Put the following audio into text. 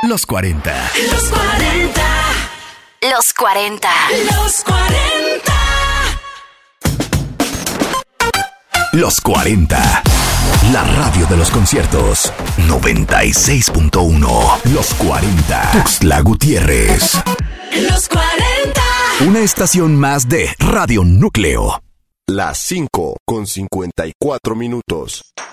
Los 40. Los 40. Los 40. Los 40. Los 40. La radio de los conciertos. 96.1. Los 40. Tuxtla Gutiérrez. Los 40. Una estación más de Radio Núcleo. Las 5:54.